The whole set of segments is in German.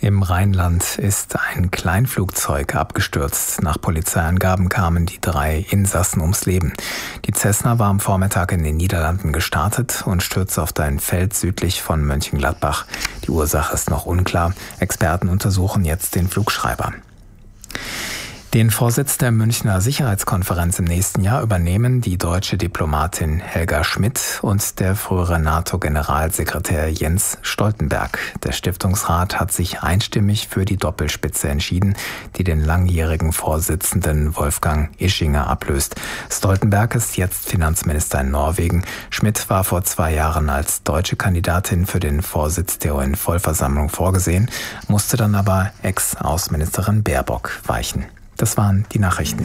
Im Rheinland ist ein Kleinflugzeug abgestürzt. Nach Polizeiangaben kamen die 3 Insassen ums Leben. Die Cessna war am Vormittag in den Niederlanden gestartet und stürzte auf ein Feld südlich von Mönchengladbach. Die Ursache ist noch unklar. Experten untersuchen jetzt den Flugschreiber. Den Vorsitz der Münchner Sicherheitskonferenz im nächsten Jahr übernehmen die deutsche Diplomatin Helga Schmidt und der frühere NATO-Generalsekretär Jens Stoltenberg. Der Stiftungsrat hat sich einstimmig für die Doppelspitze entschieden, die den langjährigen Vorsitzenden Wolfgang Ischinger ablöst. Stoltenberg ist jetzt Finanzminister in Norwegen. Schmidt war vor 2 Jahren als deutsche Kandidatin für den Vorsitz der UN-Vollversammlung vorgesehen, musste dann aber Ex-Außenministerin Baerbock weichen. Das waren die Nachrichten.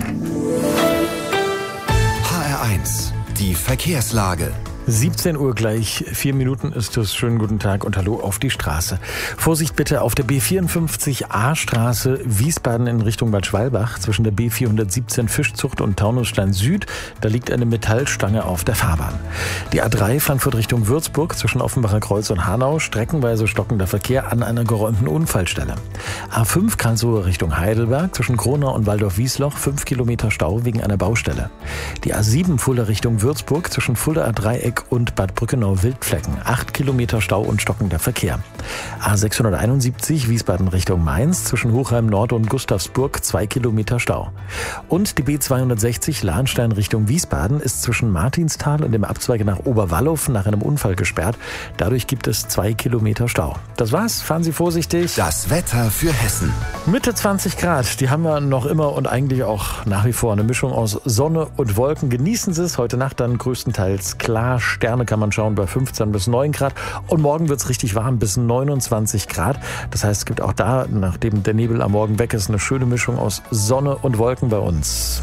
HR1, die Verkehrslage. 17 Uhr gleich, 4 Minuten ist es. Schönen guten Tag und hallo auf die Straße. Vorsicht bitte auf der B54A-Straße Wiesbaden in Richtung Bad Schwalbach zwischen der B417 Fischzucht und Taunusstein Süd. Da liegt eine Metallstange auf der Fahrbahn. Die A3 Frankfurt Richtung Würzburg zwischen Offenbacher Kreuz und Hanau, streckenweise stockender Verkehr an einer geräumten Unfallstelle. A5 Karlsruhe Richtung Heidelberg zwischen Kronau und Waldorf-Wiesloch 5 Kilometer Stau wegen einer Baustelle. Die A7 Fulda Richtung Würzburg zwischen Fuldaer Dreieck und Bad Brückenau-Wildflecken. 8 Kilometer Stau und stockender Verkehr. A671 Wiesbaden Richtung Mainz zwischen Hochheim Nord und Gustavsburg 2 Kilometer Stau. Und die B260 Lahnstein Richtung Wiesbaden ist zwischen Martinsthal und dem Abzweig nach Oberwallow nach einem Unfall gesperrt. Dadurch gibt es 2 Kilometer Stau. Das war's. Fahren Sie vorsichtig. Das Wetter für Hessen. Mitte 20 Grad. Die haben wir noch immer und eigentlich auch nach wie vor eine Mischung aus Sonne und Wolken. Genießen Sie es. Heute Nacht dann größtenteils klar. Sterne kann man schauen bei 15 bis 9 Grad. Und morgen wird es richtig warm bis 29 Grad. Das heißt, es gibt auch da, nachdem der Nebel am Morgen weg ist, eine schöne Mischung aus Sonne und Wolken bei uns.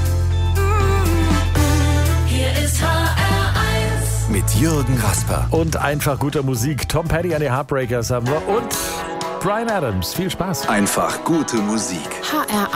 Hier ist HR1 mit Jürgen Rasper. Und einfach guter Musik. Tom Petty an die Heartbreakers haben wir und Bryan Adams. Viel Spaß. Einfach gute Musik. HR1